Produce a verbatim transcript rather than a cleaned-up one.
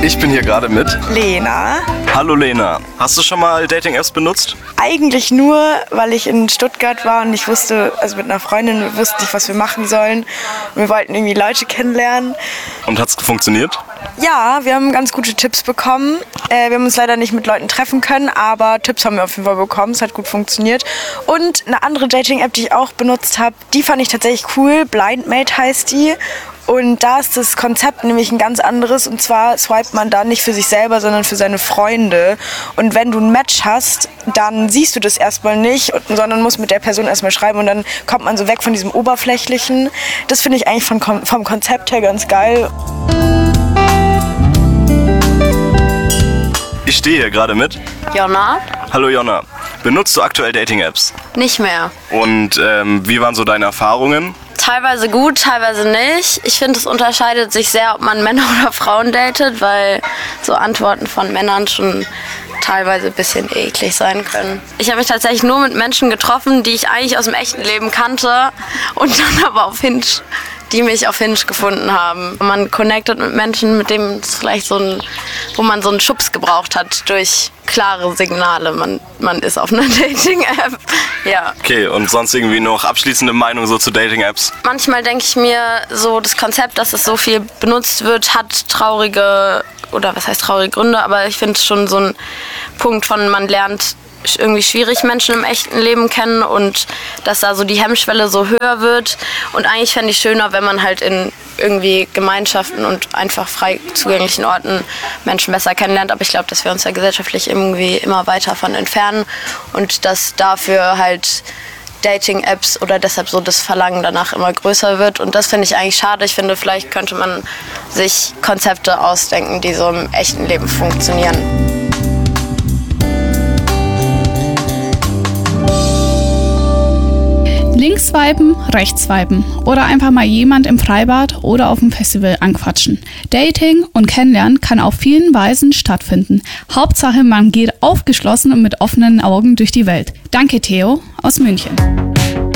Ich bin hier gerade mit Lena. Hallo Lena, hast du schon mal Dating-Apps benutzt? Eigentlich nur, weil ich in Stuttgart war und ich wusste, also mit einer Freundin, wir wussten nicht, was wir machen sollen. Und wir wollten irgendwie Leute kennenlernen. Und hat's funktioniert? Ja, wir haben ganz gute Tipps bekommen. Äh, wir haben uns leider nicht mit Leuten treffen können, aber Tipps haben wir auf jeden Fall bekommen. Es hat gut funktioniert. Und eine andere Dating-App, die ich auch benutzt habe, die fand ich tatsächlich cool. Blindmate heißt die. Und da ist das Konzept nämlich ein ganz anderes. Und zwar swipet man da nicht für sich selber, sondern für seine Freunde. Und wenn du ein Match hast, dann siehst du das erstmal nicht, sondern musst mit der Person erstmal schreiben. Und dann kommt man so weg von diesem Oberflächlichen. Das finde ich eigentlich von, vom Konzept her ganz geil. Ich stehe hier gerade mit Jonna. Hallo Jonna, benutzt du aktuell Dating-Apps? Nicht mehr. Und ähm, wie waren so deine Erfahrungen? Teilweise gut, teilweise nicht. Ich finde, es unterscheidet sich sehr, ob man Männer oder Frauen datet, weil so Antworten von Männern schon teilweise ein bisschen eklig sein können. Ich habe mich tatsächlich nur mit Menschen getroffen, die ich eigentlich aus dem echten Leben kannte und dann aber auf Hinge, die mich auf Hinge gefunden haben. Man connectet mit Menschen, mit denen es vielleicht so ein, wo man so einen Schubs gebraucht hat durch klare Signale. Man, man ist auf einer Dating-App. Ja. Okay, und sonst irgendwie noch abschließende Meinung so zu Dating-Apps? Manchmal denke ich mir, so das Konzept, dass es so viel benutzt wird, hat traurige, oder was heißt traurige Gründe, aber ich finde es schon so ein Punkt von, man lernt irgendwie schwierig Menschen im echten Leben kennen und dass da so die Hemmschwelle so höher wird. Und eigentlich fände ich schöner, wenn man halt in irgendwie Gemeinschaften und einfach frei zugänglichen Orten Menschen besser kennenlernt. Aber ich glaube, dass wir uns ja gesellschaftlich irgendwie immer weiter von entfernen und dass dafür halt Dating-Apps oder deshalb so das Verlangen danach immer größer wird. Und das finde ich eigentlich schade. Ich finde, vielleicht könnte man sich Konzepte ausdenken, die so im echten Leben funktionieren. Links swipen, rechts swipen oder einfach mal jemand im Freibad oder auf dem Festival anquatschen. Dating und Kennenlernen kann auf vielen Weisen stattfinden. Hauptsache, man geht aufgeschlossen und mit offenen Augen durch die Welt. Danke, Theo aus München.